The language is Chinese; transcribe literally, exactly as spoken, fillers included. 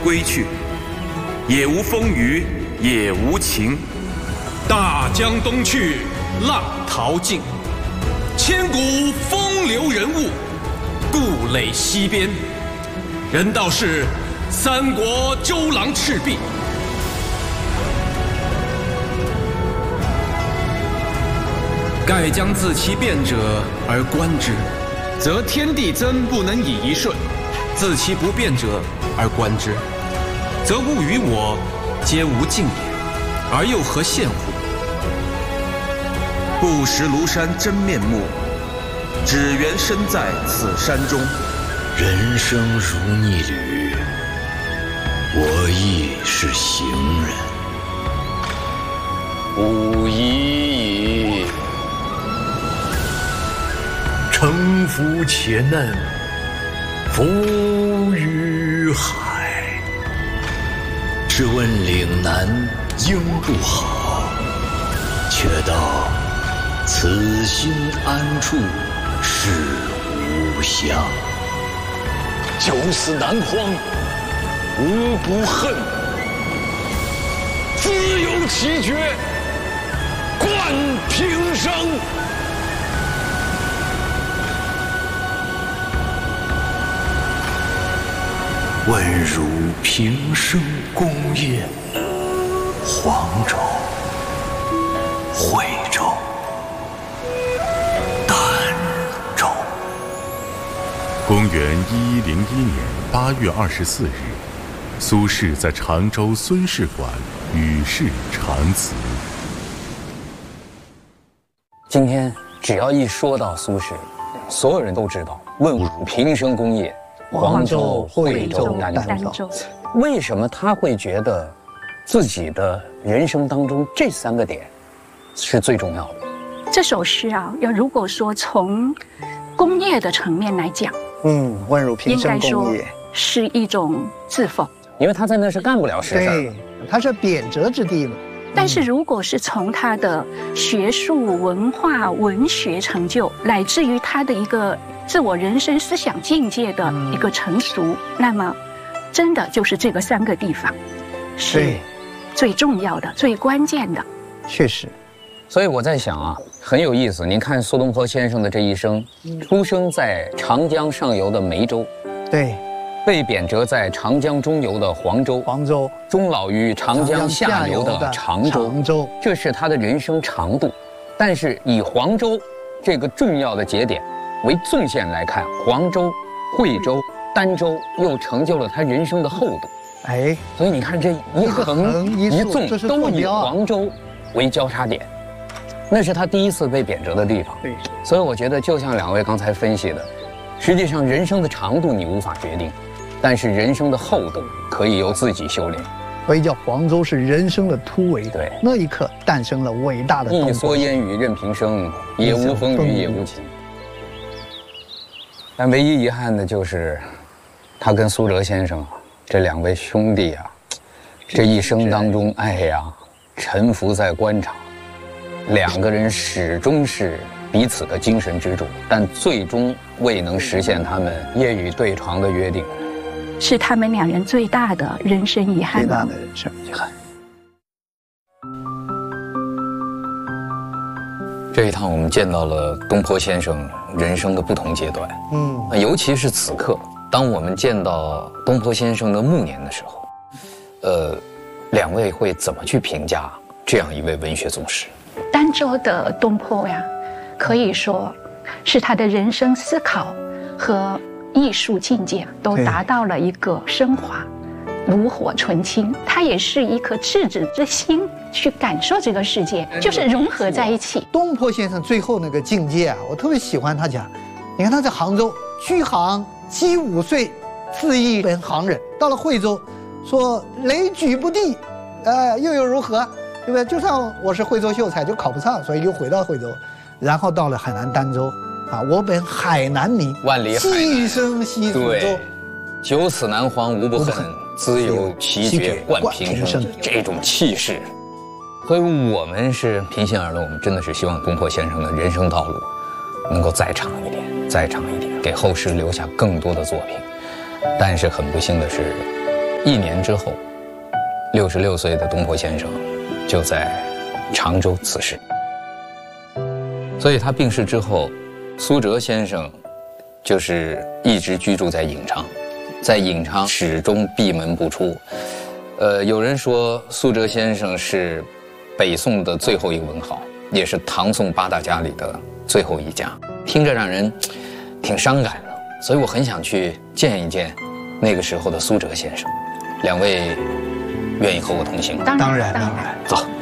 归去，也无风雨也无晴。 大江东去，浪淘尽，千古风流人物，故垒西边。人道是三国周郎赤壁。 盖将自其变者而观之，则天地曾不能以一瞬；自其不变者而观之，则物与我皆无尽也，而又何羡乎？ 不识庐山真面目，只缘身在此山中。 人生如逆旅，我亦是行人，无已矣。乘浮且难，浮于海。试问岭南应不好，却道此心安处是吾乡。九死难荒，无不恨；自由奇绝，冠平生。问汝平生功业，黄州、惠州、儋州。 公元一一零一年八月二十四日，苏轼在常州孙氏馆与世长辞。 今天只要一说到苏轼，所有人都知道问汝平生功业，黄州、惠州、儋州。为什么他会觉得自己的人生当中这三个点是最重要的？ 这首诗啊，要如果说从工业的层面来讲， 嗯，问汝平生功业是一种自讽， 因为他在那是干不了实事， 对，他是贬谪之地嘛。 但是如果是从他的学术、文化、文学成就，乃至于他的一个自我人生思想境界的一个成熟，嗯、那么真的就是这个三个地方是最重要的、最关键的。 确实。 所以我在想啊，很有意思。您看苏东坡先生的这一生，出生在长江上游的梅州， 对， 被贬谪在长江中游的黄州， 黄州， 终老于长江下游的常州， 常州， 这是他的人生长度。但是以黄州这个重要的节点为纵线来看，黄州、惠州、儋州又成就了他人生的厚度。 哎， 所以你看这一横一纵都以黄州为交叉点。那是他第一次被贬谪的地方， 对， 所以我觉得就像两位刚才分析的，实际上人生的长度你无法决定，但是人生的厚度可以由自己修炼。 所以叫黄州是人生的突围， 对， 那一刻诞生了伟大的一蓑烟雨任平生，也无风雨也无晴。但唯一遗憾的就是，他跟苏辙先生这两位兄弟啊，这一生当中，哎呀，沉浮在官场。两个人始终是彼此的精神支柱，但最终未能实现他们夜雨对床的约定， 是他们两人最大的人生遗憾。 最大的人生遗憾。 这一趟我们见到了东坡先生人生的不同阶段，嗯，尤其是此刻，当我们见到东坡先生的暮年的时候，呃，两位会怎么去评价这样一位文学宗师？ 儋州的东坡呀，可以说是他的人生思考和艺术境界都达到了一个升华，炉火纯青。他也是一颗赤子之心去感受这个世界，就是融合在一起。 东坡先生最后那个境界啊，我特别喜欢他讲，你看他在杭州居行积五岁，自缢本行人，到了惠州，说雷举不第，呃，又有如何？对不对？就算我是惠州秀才，就考不上，所以又回到惠州，然后到了海南儋州，啊，我本海南民， 万里海南， 寄生西蜀州， 九死难荒无不恨，自由奇绝冠平生，这种气势。所以我们是平心而论，我们真的是希望东坡先生的人生道路能够再长一点，再长一点，给后世留下更多的作品。但是很不幸的是， 一年之后，六十六岁的东坡先生就在常州辞世。所以他病逝之后，苏辙先生就是一直居住在颍昌，在颍昌始终闭门不出。呃，有人说苏辙先生是北宋的最后一个文豪，也是唐宋八大家里的最后一家，听着让人挺伤感的。所以我很想去见一见那个时候的苏辙先生。两位愿意和我同行吗？ 当然， 当然，当然， 走。